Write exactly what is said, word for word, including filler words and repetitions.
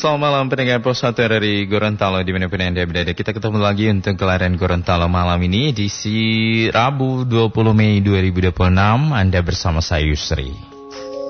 Selamat malam pendengar Pos satu dari Gorontalo dimanapun Anda berada. Kita ketemu lagi untuk kelahiran Gorontalo malam ini di si Rabu dua puluh Mei dua ribu dua puluh enam. Anda bersama saya Yusri.